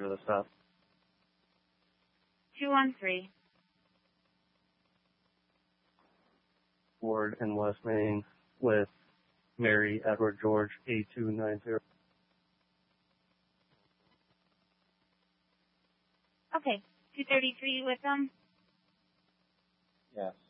for the stop. 213. Ward in West Main with Mary Edward George, A290. Okay. 233 with them? Yes.